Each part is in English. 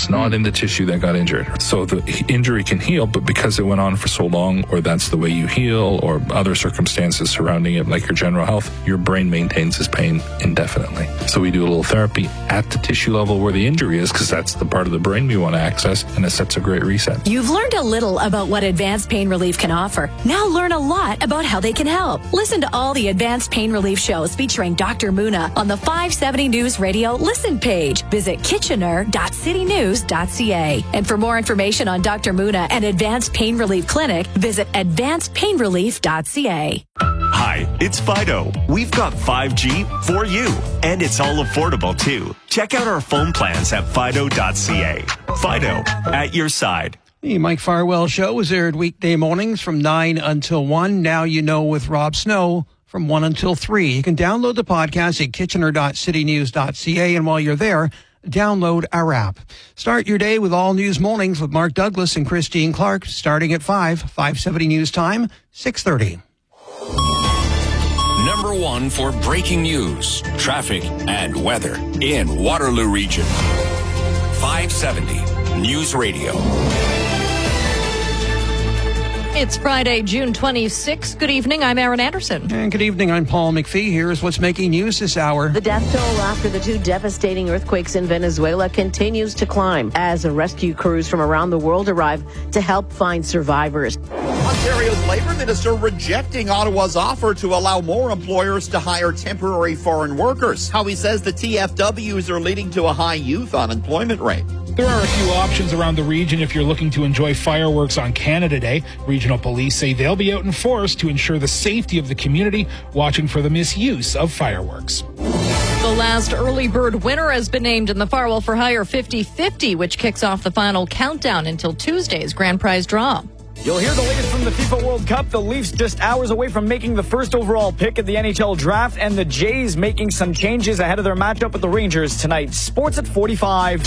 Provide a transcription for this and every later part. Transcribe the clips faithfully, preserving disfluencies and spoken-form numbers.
It's not in the tissue that got injured. So the injury can heal, but because it went on for so long, or that's the way you heal, or other circumstances surrounding it, like your general health, your brain maintains this pain indefinitely. So we do a little therapy at the tissue level where the injury is, because that's the part of the brain we want to access, and it sets a great reset. You've learned a little about what Advanced Pain Relief can offer. Now learn a lot about how they can help. Listen to all the Advanced Pain Relief shows featuring Doctor Muna on the five seventy News Radio Listen page. Visit kitchener dot city news dot c a. And for more information on Doctor Muna and Advanced Pain Relief Clinic, visit advanced pain relief dot c a. Hi, it's Fido. We've got five G for you, and it's all affordable too. Check out our phone plans at fido dot c a. Fido, at your side. The Mike Farwell Show is aired weekday mornings from nine until one. Now you know with Rob Snow from one until three. You can download the podcast at kitchener dot city news dot c a, and while you're there, download our app. Start your day with All News Mornings with Mark Douglas and Christine Clark, starting at five, five seventy News Time, six thirty. Number one for breaking news, traffic, and weather in Waterloo Region. five seventy News Radio. It's Friday, June twenty-sixth. Good evening. I'm Aaron Anderson. And good evening. I'm Paul McPhee. Here's what's making news this hour. The death toll after the two devastating earthquakes in Venezuela continues to climb as rescue crews from around the world arrive to help find survivors. Ontario's Labour Minister rejecting Ottawa's offer to allow more employers to hire temporary foreign workers. How he says the T F Ws are leading to a high youth unemployment rate. There are a few options around the region if you're looking to enjoy fireworks on Canada Day. Regional police say they'll be out in force to ensure the safety of the community, watching for the misuse of fireworks. The last early bird winner has been named in the Farwell for Hire fifty fifty, which kicks off the final countdown until Tuesday's grand prize draw. You'll hear the latest from the FIFA World Cup. The Leafs just hours away from making the first overall pick at the N H L draft, and the Jays making some changes ahead of their matchup with the Rangers tonight. Sports at forty-five.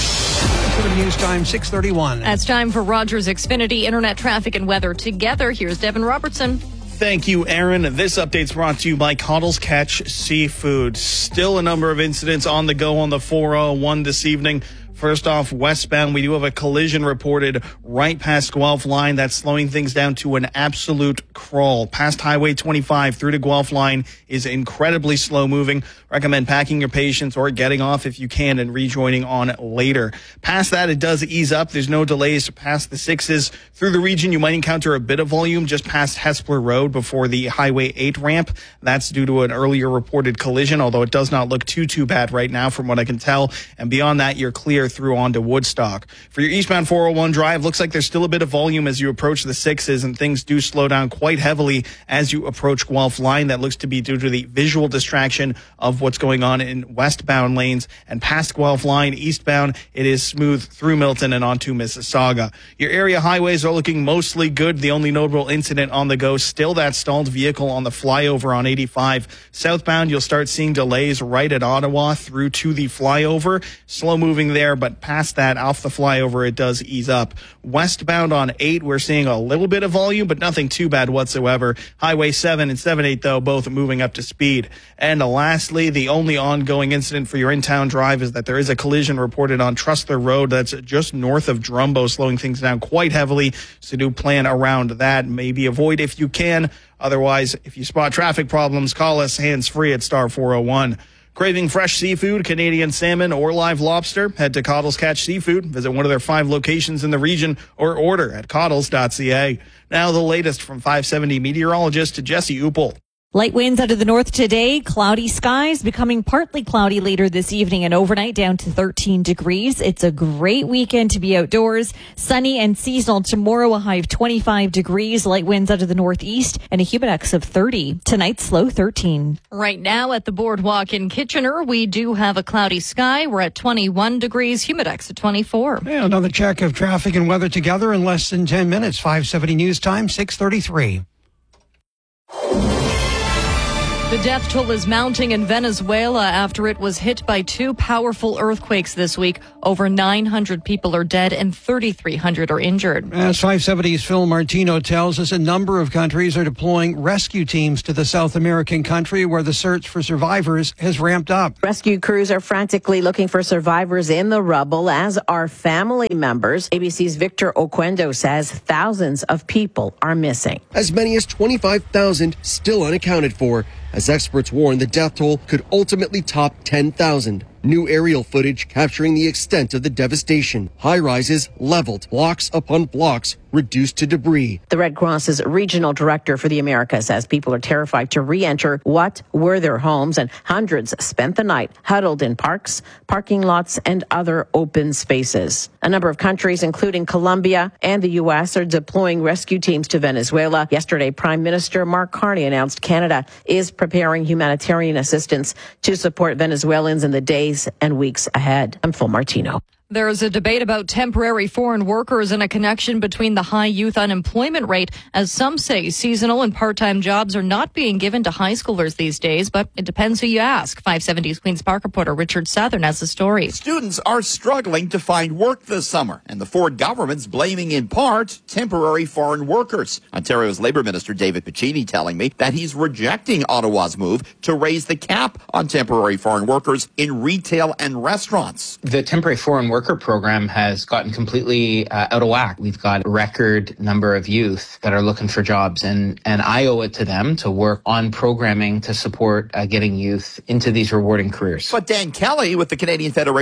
News Time, six thirty-one. It's time for Rogers Xfinity Internet Traffic and Weather Together. Here's Devin Robertson. Thank you, Aaron. This update's brought to you by Cottles Catch Seafood. Still a number of incidents on the go on the four oh one this evening. First off, westbound, we do have a collision reported right past Guelph Line. That's slowing things down to an absolute crawl. Past Highway twenty-five through to Guelph Line is incredibly slow moving. Recommend packing your patience or getting off if you can and rejoining on later. Past that, it does ease up. There's no delays past the sixes. Through the region, you might encounter a bit of volume just past Hespeler Road before the Highway eight ramp. That's due to an earlier reported collision, although it does not look too, too bad right now from what I can tell. And beyond that, you're clear through onto Woodstock. For your eastbound four oh one drive, looks like there's still a bit of volume as you approach the sixes, and things do slow down quite heavily as you approach Guelph Line. That looks to be due to the visual distraction of what's going on in westbound lanes. And past Guelph Line, eastbound, it is smooth through Milton and onto Mississauga. Your area highways are looking mostly good. The only notable incident on the go, still that stalled vehicle on the flyover on eighty-five. Southbound, you'll start seeing delays right at Ottawa through to the flyover. Slow moving there, but past that, off the flyover, it does ease up. Westbound on eight, we're seeing a little bit of volume, but nothing too bad whatsoever. Highway seven and seven eight, though, both moving up to speed. And lastly, the only ongoing incident for your in-town drive is that there is a collision reported on Trustler Road. That's just north of Drumbo, slowing things down quite heavily. So do plan around that. Maybe avoid if you can. Otherwise, if you spot traffic problems, call us hands-free at star four oh one. Craving fresh seafood, Canadian salmon, or live lobster? Head to Cottles Catch Seafood. Visit one of their five locations in the region or order at cottles dot c a. Now the latest from five seventy meteorologist Jesse Uppel. Light winds out of the north today, cloudy skies becoming partly cloudy later this evening and overnight down to thirteen degrees. It's a great weekend to be outdoors. Sunny and seasonal tomorrow, a high of twenty-five degrees, light winds out of the northeast and a humidex of thirty. Tonight's low thirteen. Right now at the boardwalk in Kitchener, we do have a cloudy sky. We're at twenty-one degrees, humidex at twenty-four. Yeah, another check of traffic and weather together in less than ten minutes. five seventy News Time, six thirty-three. The death toll is mounting in Venezuela after it was hit by two powerful earthquakes this week. Over nine hundred people are dead and thirty-three hundred are injured. As five seventy's Phil Martino tells us, a number of countries are deploying rescue teams to the South American country where the search for survivors has ramped up. Rescue crews are frantically looking for survivors in the rubble, as are family members. A B C's Victor Oquendo says thousands of people are missing. As many as twenty-five thousand still unaccounted for, as experts warn the death toll could ultimately top ten thousand. New aerial footage capturing the extent of the devastation. High-rises leveled, blocks upon blocks reduced to debris. The Red Cross's regional director for the Americas says people are terrified to re-enter what were their homes, and hundreds spent the night huddled in parks, parking lots, and other open spaces. A number of countries, including Colombia and the U S, are deploying rescue teams to Venezuela. Yesterday, Prime Minister Mark Carney announced Canada is preparing humanitarian assistance to support Venezuelans in the days and weeks ahead. I'm Phil Martino. There is a debate about temporary foreign workers and a connection between the high youth unemployment rate, as some say seasonal and part-time jobs are not being given to high schoolers these days, but it depends who you ask. five seventy's Queen's Park reporter Richard Southern has the story. Students are struggling to find work this summer, and the Ford government's blaming in part temporary foreign workers. Ontario's Labour Minister David Piccini telling me that he's rejecting Ottawa's move to raise the cap on temporary foreign workers in retail and restaurants. The temporary foreign worker program has gotten completely uh, out of whack. We've got a record number of youth that are looking for jobs, and, and I owe it to them to work on programming to support uh, getting youth into these rewarding careers. But Dan Kelly with the Canadian Federation